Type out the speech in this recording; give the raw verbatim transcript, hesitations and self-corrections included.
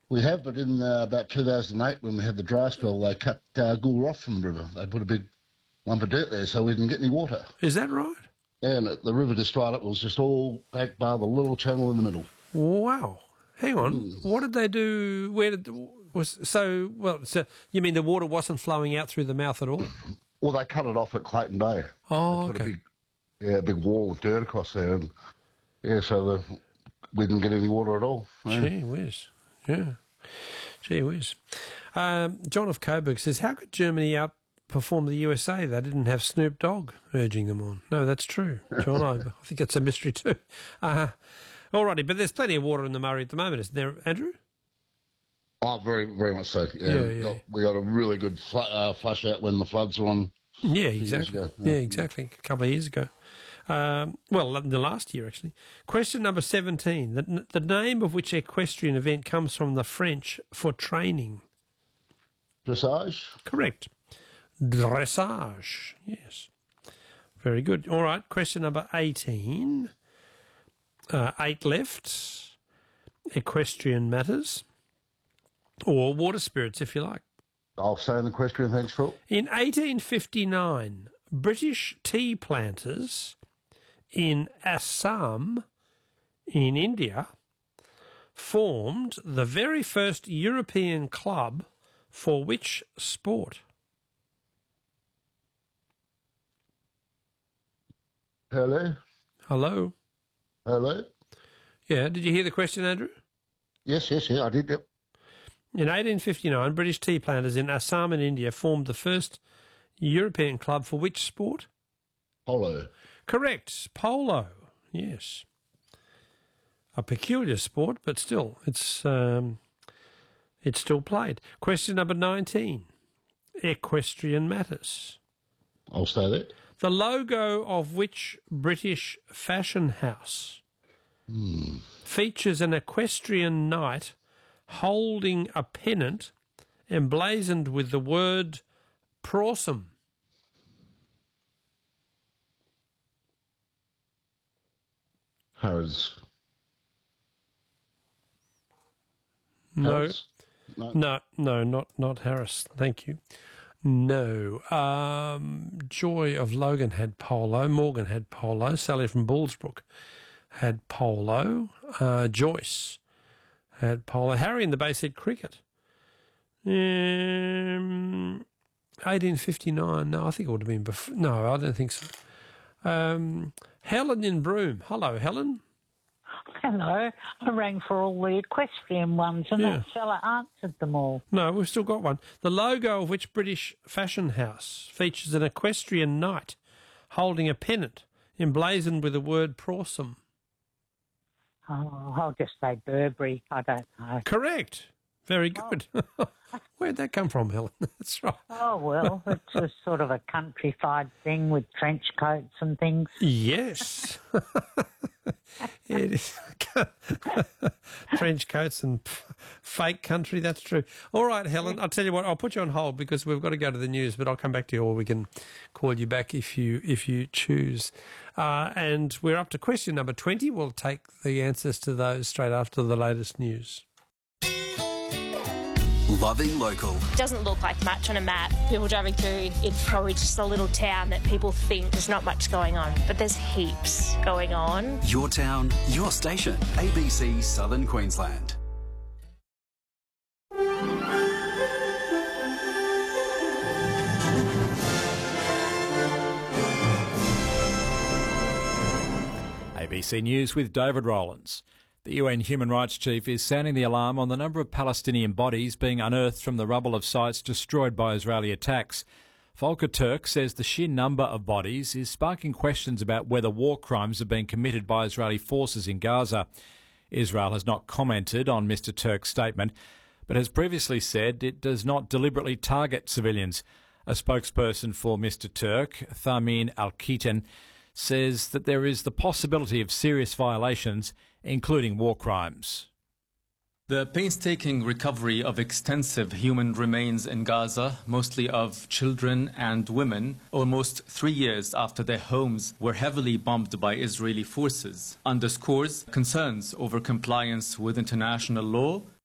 We have, but in uh, about two thousand eight, when we had the dry spell, they cut uh, Gould off from the river. They put a big lump of dirt there so we didn't get any water. Is that right? And the river just dried up. It was just all back bar the little channel in the middle. Wow. Hang on. Mm. What did they do? Where did was so? Well, so you mean the water wasn't flowing out through the mouth at all? Well, they cut it off at Clayton Bay. Oh, they okay. Put a big, yeah, a big wall of dirt across there, and yeah, so the, we didn't get any water at all. Yeah. Gee whiz. Yeah. Gee whiz. Um, John of Coburg says, how could Germany outperform the U S A? They didn't have Snoop Dogg urging them on. No, that's true, John. I, I think it's a mystery too. Uh, all righty, but there's plenty of water in the Murray at the moment, isn't there, Andrew? Oh, very, very much so. Yeah, yeah, we, yeah. Got, we got a really good fl uh, flush out when the floods were on. Yeah, exactly. Yeah. yeah, exactly. A couple of years ago. Um, well, the last year, actually. Question number seventeen. The, the name of which equestrian event comes from the French for training? Dressage? Correct. Dressage, yes. Very good. All right, question number eighteen. Uh, eight left. Equestrian matters. Or water spirits, if you like. I'll say an equestrian, thanks, Phil. In eighteen fifty-nine, British tea planters in Assam, in India, formed the very first European club for which sport? Hello? Hello? Hello? Yeah, did you hear the question, Andrew? Yes, yes, yeah, I did, yep. In eighteen fifty-nine, British tea planters in Assam in India formed the first European club for which sport? Polo. Correct. Polo. Yes. A peculiar sport, but still, it's um, it's still played. Question number nineteen. Equestrian matters. I'll say that. The logo of which British fashion house hmm. features an equestrian knight holding a pennant emblazoned with the word Prorsum? Harrods. No. Harrods? No, no, no, not not Harris. Thank you. No. Um, Joy of Logan had polo. Morgan had polo. Sally from Bullsbrook had polo. Uh, Joyce had polo. Harry in the Bay said cricket. Um, eighteen fifty-nine. No, I think it would have been before. No, I don't think so. Um, Helen in Broome. Hello, Helen. Hello. I rang for all the equestrian ones and Yeah. that fella answered them all. No, we've still got one. The logo of which British fashion house features an equestrian knight holding a pennant emblazoned with the word Prorsum? Oh, I'll just say Burberry. I don't know. Correct. Very good. Oh. Where'd that come from, Helen? That's right. Oh, well, it's a sort of a countrified thing with trench coats and things. Yes. It is. Trench coats and fake country, that's true. All right, Helen, I'll tell you what, I'll put you on hold because we've got to go to the news, but I'll come back to you or we can call you back if you if you choose. Uh, and we're up to question number twenty. We'll take the answers to those straight after the latest news. Loving local. Doesn't look like much on a map. People driving through, it's probably just a little town that people think there's not much going on, but there's heaps going on. Your town, your station. A B C Southern Queensland. A B C News with David Rowlands. The U N Human Rights Chief is sounding the alarm on the number of Palestinian bodies being unearthed from the rubble of sites destroyed by Israeli attacks. Volker Turk says the sheer number of bodies is sparking questions about whether war crimes are being committed by Israeli forces in Gaza. Israel has not commented on Mr Turk's statement, but has previously said it does not deliberately target civilians. A spokesperson for Mr Turk, Thamin Al-Khitan, says that there is the possibility of serious violations, including war crimes. The painstaking recovery of extensive human remains in Gaza, mostly of children and women, almost three years after their homes were heavily bombed by Israeli forces, underscores concerns over compliance with international law